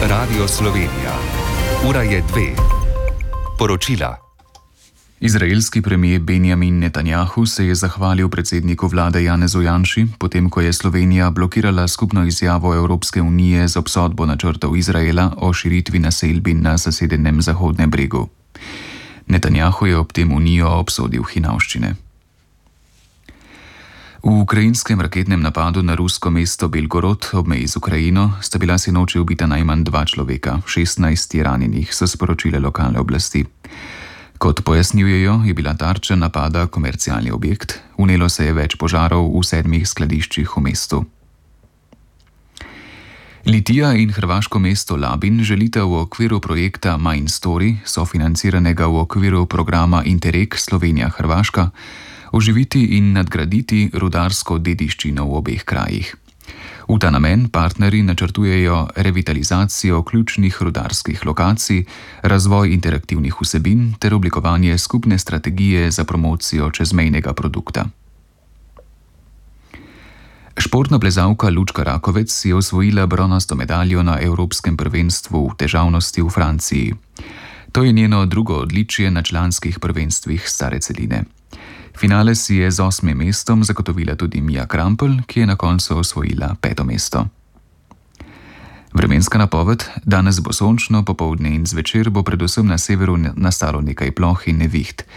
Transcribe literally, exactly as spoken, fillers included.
Radio Slovenija. Ura je dve. Poročila. Izraelski premijer Benjamin Netanjahu se je zahvalil predsedniku vlade Janezu Janši, potem ko je Slovenija blokirala skupno izjavo Evropske unije z obsodbo načrtov Izraela o širitvi naselbin na zasedenem Zahodnem bregu. Netanjahu je ob tem unijo obsodil hinavščine. V ukrajinskem raketnem napadu na rusko mesto Belgorod ob meji z Ukrajino sta bila sinoči ubita najmanj dva človeka, šestnajst je ranjenih, so sporočile lokalne oblasti. Kot pojasnjujejo, je bila tarča napada komercialni objekt, vnelo se je več požarov v sedmih skladiščih v mestu. Litija in hrvaško mesto Labin želita v okviru projekta Mine Story, sofinanciranega v okviru programa Interreg Slovenija-Hrvaška, oživiti in nadgraditi rudarsko dediščino v obeh krajih. V ta namen partnerji načrtujejo revitalizacijo ključnih rudarskih lokacij, razvoj interaktivnih vsebin ter oblikovanje skupne strategije za promocijo čezmejnega produkta. Športna plezalka Lučka Rakovec je osvojila bronasto medaljo na Evropskem prvenstvu v težavnosti v Franciji. To je njeno drugo odličje na članskih prvenstvih stare celine. Finale si je z osmim mestom zagotovila tudi Mija Krampelj, ki je na koncu osvojila peto mesto. Vremenska napoved: danes bo sončno, popoldne in zvečer bo predvsem na severu nastalo nekaj ploh in neviht.